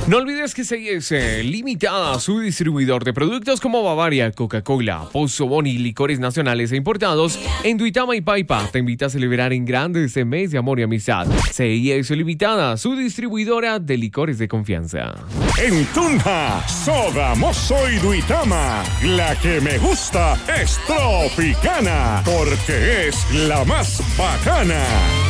No olvides que CIS limitada a su distribuidor de productos como Bavaria, Coca-Cola, Pozo Boni, licores nacionales e importados en Duitama y Paipa. Te invita a celebrar en grande este mes de amor y amistad. CIS limitada, su distribuidora de licores de confianza. En Tunja, Soda Mozo y Duitama, la que me gusta es Tropicana, porque es la más bacana.